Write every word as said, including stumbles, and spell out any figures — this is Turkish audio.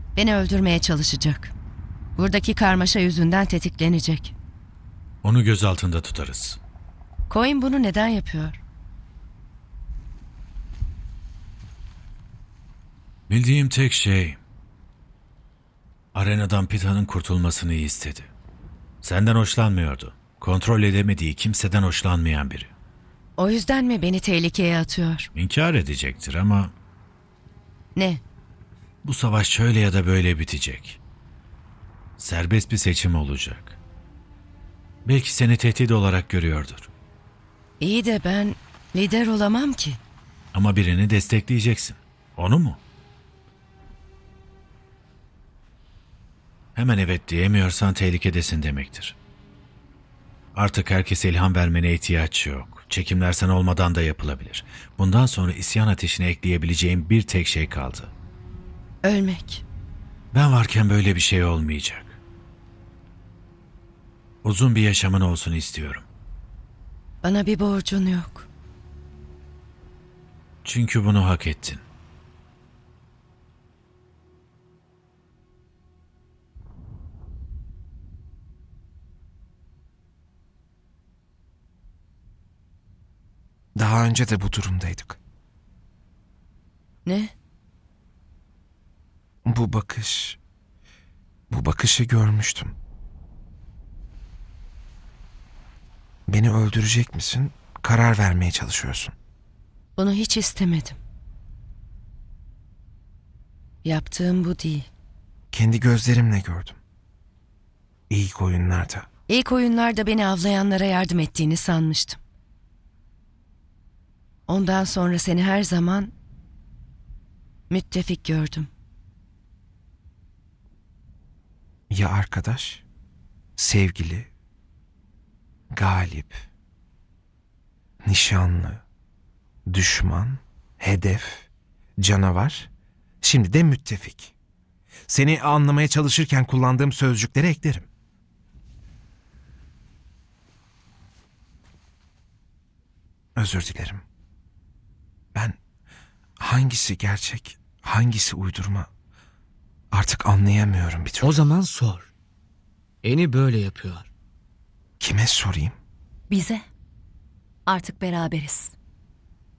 Beni öldürmeye çalışacak. Buradaki karmaşa yüzünden tetiklenecek. Onu göz altında tutarız. Coin bunu neden yapıyor? Bildiğim tek şey... Arenadan Pita'nın kurtulmasını istedi. Senden hoşlanmıyordu. Kontrol edemediği kimseden hoşlanmayan biri. O yüzden mi beni tehlikeye atıyor? İnkar edecektir ama Ne? bu savaş şöyle ya da böyle bitecek. Serbest bir seçim olacak. Belki seni tehdit olarak görüyordur. İyi de ben lider olamam ki. Ama birini destekleyeceksin. Onu mu? Hemen evet diyemiyorsan tehlikedesin demektir. Artık herkese ilham vermene ihtiyaç yok. Çekimler sen olmadan da yapılabilir. Bundan sonra isyan ateşine ekleyebileceğim bir tek şey kaldı. Ölmek. Ben varken böyle bir şey olmayacak. Uzun bir yaşamın olsun istiyorum. Bana bir borcun yok. Çünkü bunu hak ettin. Daha önce de bu durumdaydık. Ne? Bu bakış... Bu bakışı görmüştüm. Beni öldürecek misin? Karar vermeye çalışıyorsun. Bunu hiç istemedim. Yaptığım bu değil. Kendi gözlerimle gördüm. İlk oyunlarda. İlk oyunlarda beni avlayanlara yardım ettiğini sanmıştım. Ondan sonra seni her zaman müttefik gördüm. Ya arkadaş, sevgili, galip, nişanlı, düşman, hedef, canavar, şimdi de müttefik. Seni anlamaya çalışırken kullandığım sözcükleri eklerim. Özür dilerim. Ben hangisi gerçek, hangisi uydurma artık anlayamıyorum bir türlü. O zaman sor. Eni böyle yapıyor. Kime sorayım? Bize. Artık beraberiz.